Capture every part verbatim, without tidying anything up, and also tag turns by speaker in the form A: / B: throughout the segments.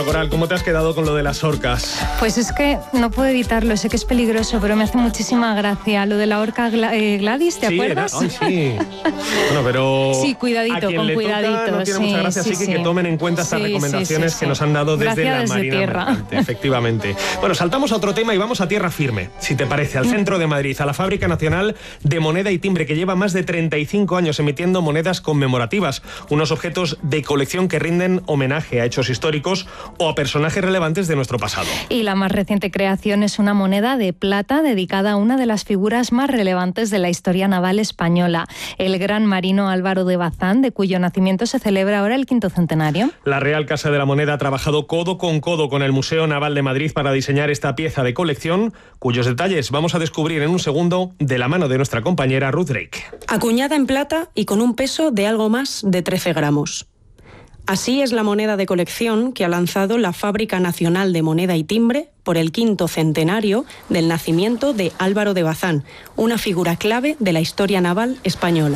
A: Bueno, Coral, ¿cómo te has quedado con lo de las orcas?
B: Pues es que no puedo evitarlo, sé que es peligroso, pero me hace muchísima gracia lo de la orca Gla- eh, Gladys, ¿te
A: sí,
B: acuerdas?
A: Era, ay, sí. Bueno, pero
B: sí, cuidadito,
A: a quien
B: con
A: le
B: cuidadito.
A: Toca, no tiene
B: sí,
A: mucha gracia,
B: sí,
A: así que
B: sí.
A: que tomen en cuenta estas
B: sí,
A: recomendaciones
B: sí, sí,
A: que
B: sí.
A: nos han dado desde
B: Gracias
A: la
B: desde
A: Marina
B: tierra.
A: Mercante, efectivamente. Bueno, saltamos a otro tema y vamos a tierra firme, si te parece, al centro de Madrid, a la Fábrica Nacional de Moneda y Timbre, que lleva más de treinta y cinco años emitiendo monedas conmemorativas, unos objetos de colección que rinden homenaje a hechos históricos o a personajes relevantes de nuestro pasado.
B: Y la más reciente creación es una moneda de plata dedicada a una de las figuras más relevantes de la historia naval española, el gran marino Álvaro de Bazán, de cuyo nacimiento se celebra ahora el quinto centenario.
A: La Real Casa de la Moneda ha trabajado codo con codo con el Museo Naval de Madrid para diseñar esta pieza de colección, cuyos detalles vamos a descubrir en un segundo de la mano de nuestra compañera Ruth Drake.
C: Acuñada en plata y con un peso de algo más de trece gramos. Así es la moneda de colección que ha lanzado la Fábrica Nacional de Moneda y Timbre por el quinto centenario del nacimiento de Álvaro de Bazán, una figura clave de la historia naval española.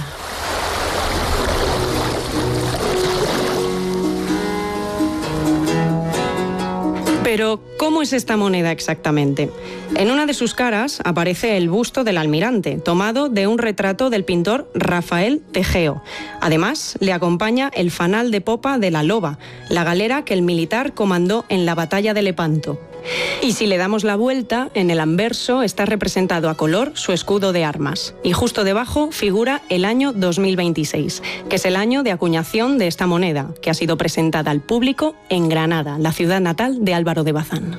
C: Pero, ¿cómo es esta moneda exactamente? En una de sus caras aparece el busto del almirante, tomado de un retrato del pintor Rafael Tegeo. Además, le acompaña el fanal de popa de la Loba, la galera que el militar comandó en la batalla de Lepanto. Y si le damos la vuelta, en el anverso está representado a color su escudo de armas. Y justo debajo figura el año dos mil veintiséis, que es el año de acuñación de esta moneda, que ha sido presentada al público en Granada, la ciudad natal de Álvaro de Bazán.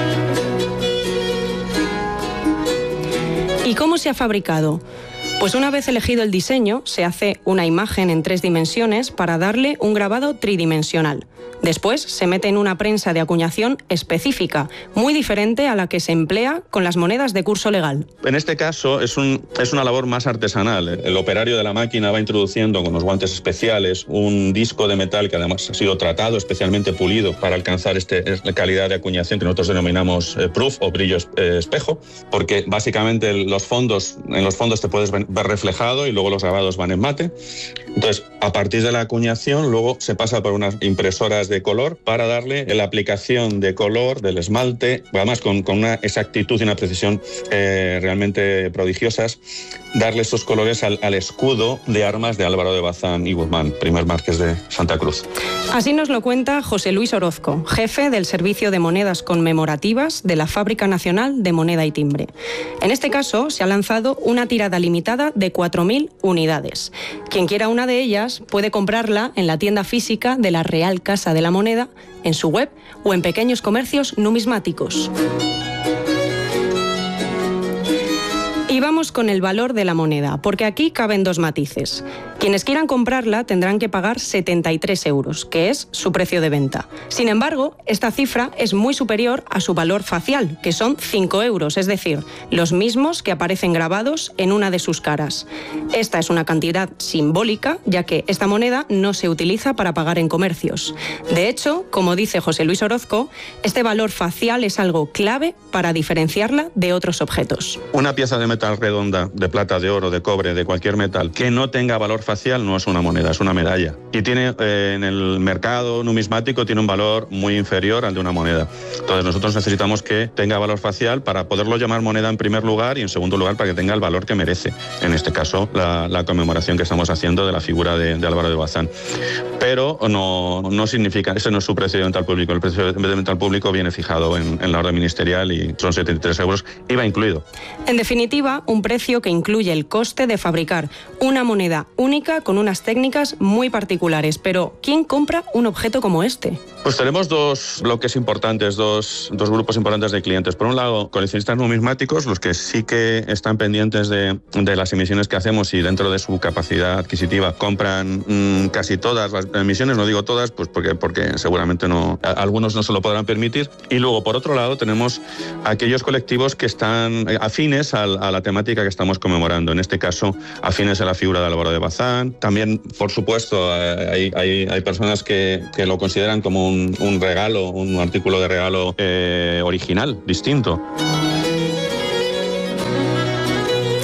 C: ¿Y cómo se ha fabricado? Pues una vez elegido el diseño, se hace una imagen en tres dimensiones para darle un grabado tridimensional. Después se mete en una prensa de acuñación específica, muy diferente a la que se emplea con las monedas de curso legal.
D: En este caso es, un, es una labor más artesanal. El operario de la máquina va introduciendo con los guantes especiales un disco de metal que además ha sido tratado, especialmente pulido, para alcanzar esta calidad de acuñación que nosotros denominamos eh, proof o brillo eh, espejo, porque básicamente los fondos, en los fondos te puedes ver reflejado y luego los grabados van en mate. Entonces, a partir de la acuñación, luego se pasa por unas impresoras de color para darle la aplicación de color del esmalte, además con, con una exactitud y una precisión eh, realmente prodigiosas, darle estos colores al, al escudo de armas de Álvaro de Bazán y Guzmán, primer marqués de Santa Cruz.
C: Así nos lo cuenta José Luis Orozco, jefe del Servicio de Monedas Conmemorativas de la Fábrica Nacional de Moneda y Timbre. En este caso, se ha lanzado una tirada limitada de cuatro mil unidades. Quien quiera una de ellas puede comprarla en la tienda física de la Real Casa de la Moneda, en su web o en pequeños comercios numismáticos. Y vamos con el valor de la moneda, porque aquí caben dos matices. Quienes quieran comprarla tendrán que pagar setenta y tres euros, que es su precio de venta. Sin embargo, esta cifra es muy superior a su valor facial, que son cinco euros, es decir, los mismos que aparecen grabados en una de sus caras. Esta es una cantidad simbólica, ya que esta moneda no se utiliza para pagar en comercios. De hecho, como dice José Luis Orozco, este valor facial es algo clave para diferenciarla de otros objetos.
D: Una pieza de metal redonda, de plata, de oro, de cobre, de cualquier metal, que no tenga valor facial no es una moneda, es una medalla. Y tiene eh, en el mercado numismático tiene un valor muy inferior al de una moneda. Entonces nosotros necesitamos que tenga valor facial para poderlo llamar moneda en primer lugar y en segundo lugar para que tenga el valor que merece. En este caso, la, la conmemoración que estamos haciendo de la figura de, de Álvaro de Bazán. Pero no, no significa, ese no es su precio de venta al público. El precio de venta al público viene fijado en, en la orden ministerial y son setenta y tres euros, I V A incluido.
C: En definitiva, un precio que incluye el coste de fabricar una moneda única con unas técnicas muy particulares. Pero, ¿quién compra un objeto como este?
D: Pues tenemos dos bloques importantes, dos, dos grupos importantes de clientes. Por un lado, coleccionistas numismáticos, los que sí que están pendientes de, de las emisiones que hacemos y dentro de su capacidad adquisitiva compran mmm, casi todas las emisiones, no digo todas, pues porque, porque seguramente no, a, algunos no se lo podrán permitir. Y luego, por otro lado, tenemos aquellos colectivos que están afines a, a la temática que estamos conmemorando. En este caso, afines a la figura de Álvaro de Bazán. También, por supuesto, hay, hay, hay personas que, que lo consideran como un Un, un regalo, un artículo de regalo eh, original, distinto.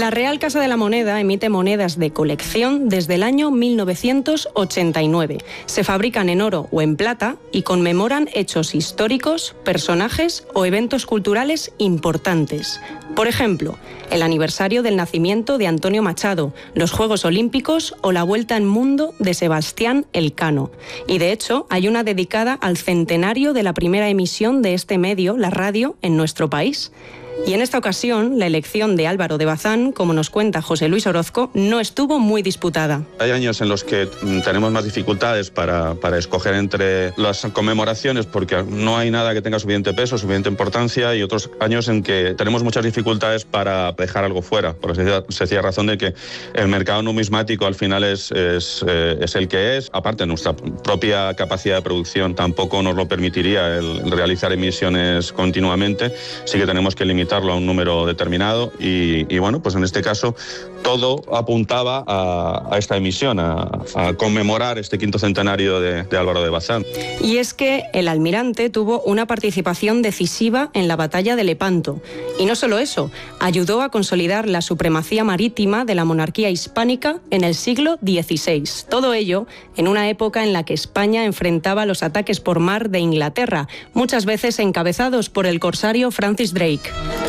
C: La Real Casa de la Moneda emite monedas de colección desde el año mil novecientos ochenta y nueve. Se fabrican en oro o en plata y conmemoran hechos históricos, personajes o eventos culturales importantes. Por ejemplo, el aniversario del nacimiento de Antonio Machado, los Juegos Olímpicos o la Vuelta al Mundo de Sebastián Elcano. Y de hecho, hay una dedicada al centenario de la primera emisión de este medio, la radio, en nuestro país. Y en esta ocasión, la elección de Álvaro de Bazán, como nos cuenta José Luis Orozco, no estuvo muy disputada.
D: Hay años en los que tenemos más dificultades para, para escoger entre las conmemoraciones porque no hay nada que tenga suficiente peso, suficiente importancia, y otros años en que tenemos muchas dificultades para dejar algo fuera, por la sencilla razón de que el mercado numismático al final es, es, eh, es el que es. Aparte, nuestra propia capacidad de producción tampoco nos lo permitiría el realizar emisiones continuamente, sí que tenemos que limitar a un número determinado y, y bueno, pues en este caso todo apuntaba a, a esta emisión, a, a conmemorar este quinto centenario de, de Álvaro de Bazán.
C: Y es que el almirante tuvo una participación decisiva en la batalla de Lepanto. Y no solo eso, ayudó a consolidar la supremacía marítima de la monarquía hispánica en el siglo dieciséis. Todo ello en una época en la que España enfrentaba los ataques por mar de Inglaterra, muchas veces encabezados por el corsario Francis Drake.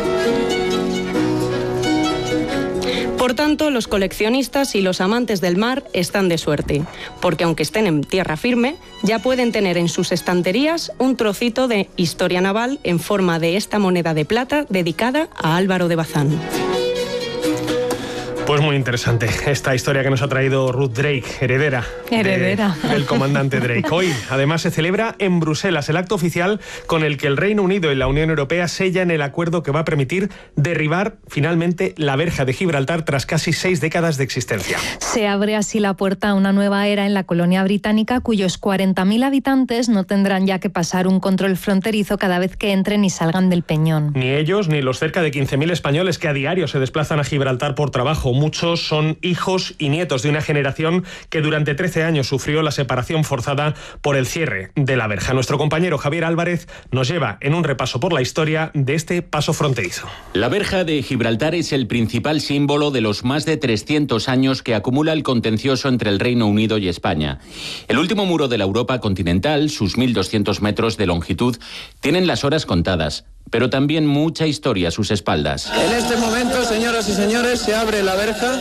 C: Por tanto, los coleccionistas y los amantes del mar están de suerte, porque aunque estén en tierra firme, ya pueden tener en sus estanterías un trocito de historia naval en forma de esta moneda de plata dedicada a Álvaro de Bazán.
A: Pues muy interesante esta historia que nos ha traído Ruth Drake, heredera,
B: heredera.
A: De, del comandante Drake. Hoy, además, se celebra en Bruselas el acto oficial con el que el Reino Unido y la Unión Europea sellan el acuerdo que va a permitir derribar finalmente la verja de Gibraltar tras casi seis décadas de existencia.
B: Se abre así la puerta a una nueva era en la colonia británica, cuyos cuarenta mil habitantes no tendrán ya que pasar un control fronterizo cada vez que entren y salgan del Peñón.
A: Ni ellos ni los cerca de quince mil españoles que a diario se desplazan a Gibraltar por trabajo. Muchos son hijos y nietos de una generación que durante trece años sufrió la separación forzada por el cierre de la verja. Nuestro compañero Javier Álvarez nos lleva en un repaso por la historia de este paso fronterizo.
E: La verja de Gibraltar es el principal símbolo de los más de trescientos años que acumula el contencioso entre el Reino Unido y España. El último muro de la Europa continental, sus mil doscientos metros de longitud, tienen las horas contadas, pero también mucha historia a sus espaldas.
F: En este momento, señoras y señores, se abre la verja.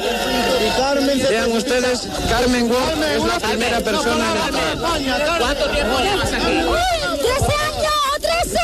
F: Vean ustedes, Carmen Wong es la primera persona en entrar.
G: ¿Cuánto tiempo llevas aquí? ¡trece años! ¡trece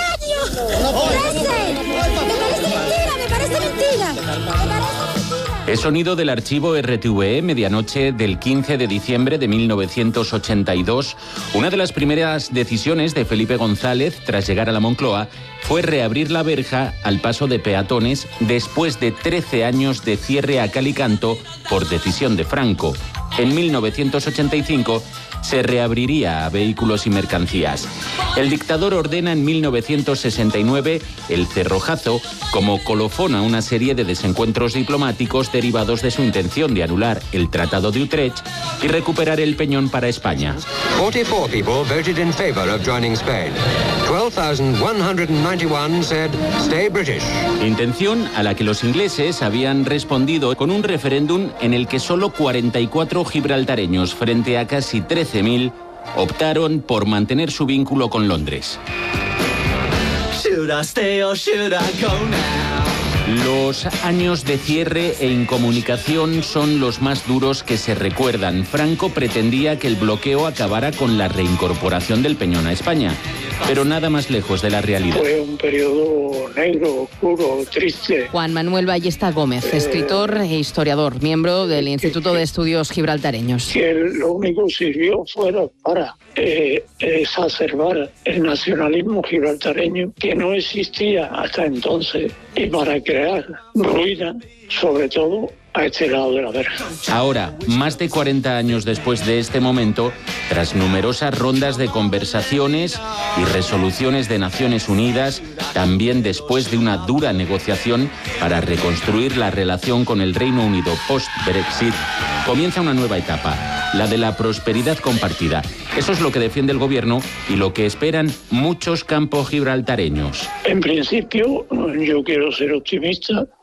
G: años! ¡trece! Me parece mentira, me parece mentira. Me parece mentira.
E: Es sonido del archivo R T V E, medianoche del quince de diciembre de mil novecientos ochenta y dos. Una de las primeras decisiones de Felipe González, tras llegar a la Moncloa, fue reabrir la verja al paso de peatones después de trece años de cierre a cal y canto por decisión de Franco. En mil novecientos ochenta y cinco se reabriría a vehículos y mercancías. El dictador ordena en mil novecientos sesenta y nueve el cerrojazo como colofón a una serie de desencuentros diplomáticos derivados de su intención de anular el Tratado de Utrecht y recuperar el Peñón para España.
H: cuarenta y cuatro people voted in favor of joining Spain. twelve thousand one hundred ninety-one said stay British.
E: Intención a la que los ingleses habían respondido con un referéndum en el que solo cuarenta y cuatro gibraltareños frente a casi trece mil optaron por mantener su vínculo con Londres. Los años de cierre e incomunicación son los más duros que se recuerdan. Franco pretendía que el bloqueo acabara con la reincorporación del Peñón a España, pero nada más lejos de la realidad.
I: Fue un periodo negro, oscuro, triste.
J: Juan Manuel Ballesta Gómez, eh, escritor e historiador, miembro del Instituto que, de Estudios Gibraltareños.
I: Que lo único que sirvió fuera para eh, exacerbar el nacionalismo gibraltareño que no existía hasta entonces y para crear ruina, sobre todo a este lado de la verja.
E: Ahora, más de cuarenta años después de este momento, tras numerosas rondas de conversaciones y resoluciones de Naciones Unidas, también después de una dura negociación para reconstruir la relación con el Reino Unido post-Brexit, comienza una nueva etapa, la de la prosperidad compartida. Eso es lo que defiende el gobierno y lo que esperan muchos campos gibraltareños.
I: En principio, yo quiero ser optimista.